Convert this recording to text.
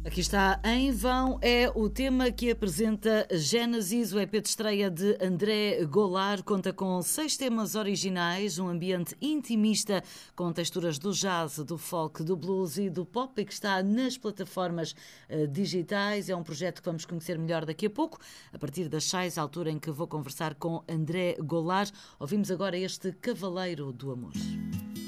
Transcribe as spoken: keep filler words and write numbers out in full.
Aqui está, Em Vão, é o tema que apresenta Gênesis. O E P de estreia de André Golar conta com seis temas originais, um ambiente intimista com texturas do jazz, do folk, do blues e do pop, e que está nas plataformas uh, digitais. É um projeto que vamos conhecer melhor daqui a pouco, a partir das seis, à altura em que vou conversar com André Golar. Ouvimos agora este Cavaleiro do Amor.